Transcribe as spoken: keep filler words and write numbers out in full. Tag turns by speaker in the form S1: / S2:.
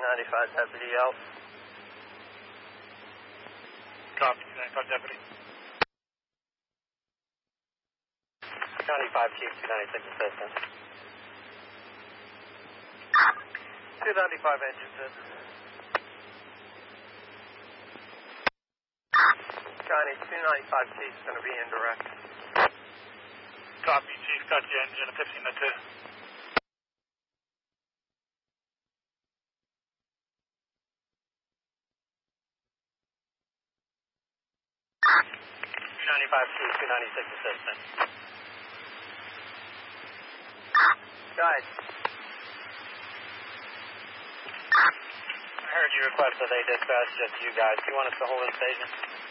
S1: ninety-five deputy out.
S2: Copy, two ninety-five deputy.
S1: two ninety-five chief, two ninety-six assistant. two ninety-five engines in. Johnny, two ninety-five chief's going to be indirect.
S2: Copy, chief, got your engine at fifteen to two.
S1: two ninety-five chief, two ninety-six assistant. Guys. I heard you request that they dispatch just you guys. Do you want us to hold the station?